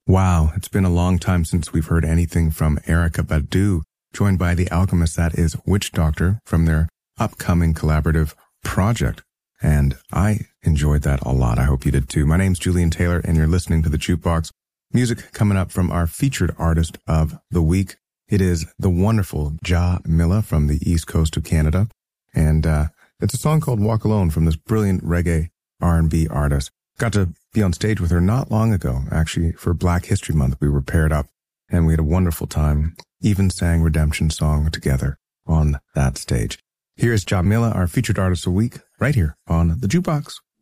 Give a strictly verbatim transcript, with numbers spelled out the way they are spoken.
Wow, it's been a long time since we've heard anything from Erykah Badu, joined by The Alchemist, that is Witch Doctor, from their upcoming collaborative project. And I enjoyed that a lot. I hope you did too. My name's Julian Taylor, and you're listening to The Jukebox. Music coming up from our featured artist of the week. It is the wonderful Jamila from the East Coast of Canada. And uh, it's a song called Walk Alone from this brilliant reggae R and B artist. Got to be on stage with her not long ago, actually, for Black History Month. We were paired up, and we had a wonderful time. Even sang Redemption Song together on that stage. Here's Jamila, our featured artist of the week, right here on The Jukebox.